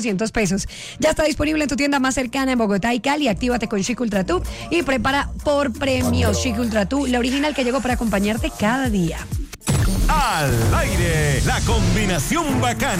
200 pesos. Ya está disponible en tu tienda más cercana en Bogotá y Cali. Actívate con Chic Ultra Tú y prepara por premios. Chic Ultra Tú, la original que llegó para acompañarte cada día. Al aire, la combinación bacana.